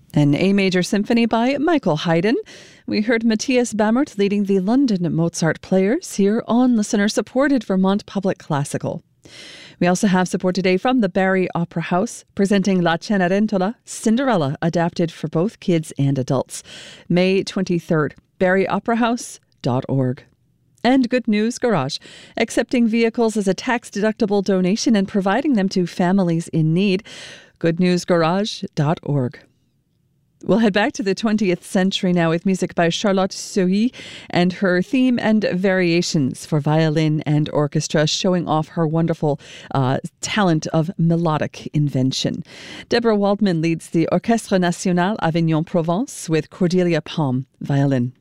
An A major symphony by Michael Haydn. We heard Matthias Bammert leading the London Mozart Players here on listener-supported Vermont Public Classical. We also have support today from the Barrie Opera House, presenting La Cenerentola, Cinderella, adapted for both kids and adults. May 23rd, barrieoperahouse.org. And Good News Garage, accepting vehicles as a tax-deductible donation and providing them to families in need. goodnewsgarage.org. We'll head back to the 20th century now with music by Charlotte Sohi and her theme and variations for violin and orchestra, showing off her wonderful talent of melodic invention. Deborah Waldman leads the Orchestre National Avignon Provence with Cordelia Palm, violin.